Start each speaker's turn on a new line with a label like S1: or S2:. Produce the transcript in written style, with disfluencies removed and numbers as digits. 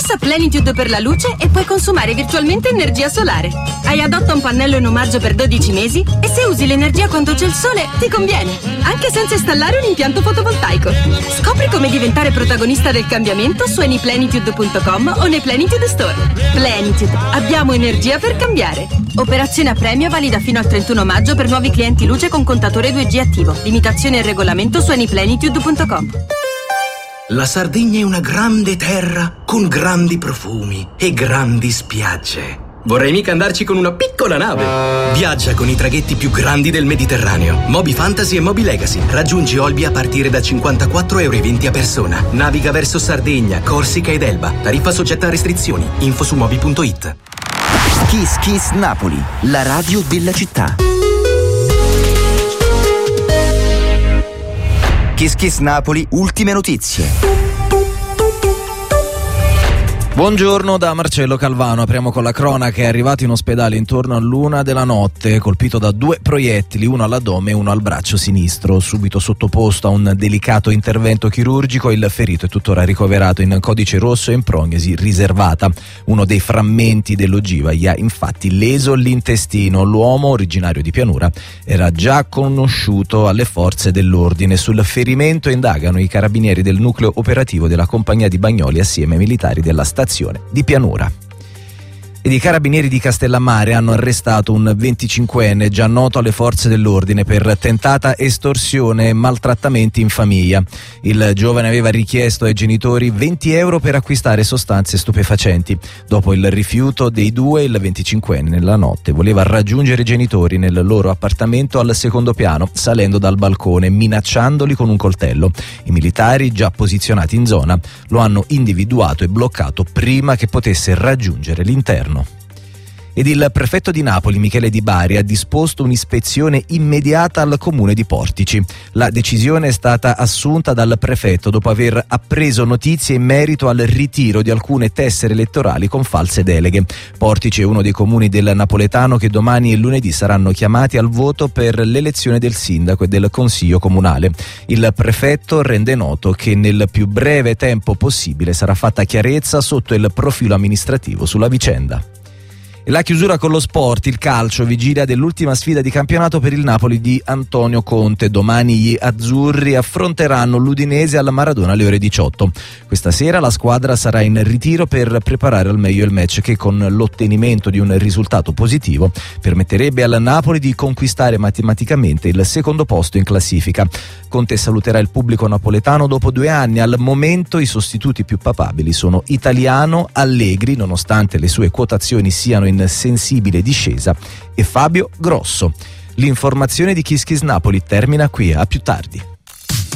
S1: Indossa Plenitude per la luce e puoi consumare virtualmente energia solare. Hai Adotta un pannello in omaggio per 12 mesi e se usi l'energia quando c'è il sole ti conviene, anche senza installare un impianto fotovoltaico. Scopri come diventare protagonista del cambiamento su anyplenitude.com o nei Plenitude Store. Plenitude, abbiamo energia per cambiare. Operazione a premio valida fino al 31 maggio per nuovi clienti luce con contatore 2G attivo. Limitazioni e regolamento su anyplenitude.com.
S2: La Sardegna è una grande terra con grandi profumi e grandi spiagge. Vorrei mica andarci con una piccola nave. Viaggia con i traghetti più grandi del Mediterraneo. Moby Fantasy e Moby Legacy. Raggiungi Olbia a partire da 54,20 € a persona. Naviga verso Sardegna, Corsica ed Elba. Tariffa soggetta a restrizioni. Info su moby.it.
S3: Kiss Kiss Napoli, la radio della città. Kiss Kiss Napoli, ultime notizie.
S4: Buongiorno da Marcello Calvano, apriamo con la cronaca. È arrivato in ospedale intorno all'1 della notte, colpito da 2 proiettili, uno all'addome e uno al braccio sinistro. Subito sottoposto a un delicato intervento chirurgico, il ferito è tuttora ricoverato in codice rosso e in prognosi riservata. Uno dei frammenti dell'ogiva gli ha infatti leso l'intestino. L'uomo, originario di Pianura, era già conosciuto alle forze dell'ordine. Sul ferimento indagano i carabinieri del nucleo operativo della compagnia di Bagnoli assieme ai militari della stazione di Pianura. Ed i carabinieri di Castellammare hanno arrestato un 25enne già noto alle forze dell'ordine per tentata estorsione e maltrattamenti in famiglia. Il giovane aveva richiesto ai genitori 20 € per acquistare sostanze stupefacenti. Dopo il rifiuto dei due, il 25enne nella notte voleva raggiungere i genitori nel loro appartamento al secondo piano, salendo dal balcone, minacciandoli con un coltello. I militari, già posizionati in zona, lo hanno individuato e bloccato prima che potesse raggiungere l'interno. Ed il prefetto di Napoli, Michele Di Bari, ha disposto un'ispezione immediata al comune di Portici. La decisione è stata assunta dal prefetto dopo aver appreso notizie in merito al ritiro di alcune tessere elettorali con false deleghe. Portici è uno dei comuni del napoletano che domani e lunedì saranno chiamati al voto per l'elezione del sindaco e del consiglio comunale. Il prefetto rende noto che nel più breve tempo possibile sarà fatta chiarezza sotto il profilo amministrativo sulla vicenda. E la chiusura con lo sport, il calcio, vigilia dell'ultima sfida di campionato per il Napoli di Antonio Conte. Domani gli azzurri affronteranno l'Udinese alla Maradona alle ore 18. Questa sera la squadra sarà in ritiro per preparare al meglio il match che, con l'ottenimento di un risultato positivo, permetterebbe al Napoli di conquistare matematicamente il secondo posto in classifica. Conte saluterà il pubblico napoletano dopo 2 anni. Al momento i sostituti più papabili sono Italiano, Allegri, nonostante le sue quotazioni siano in sensibile discesa, e Fabio Grosso. L'informazione di Kiss Kiss Napoli termina qui, a più tardi.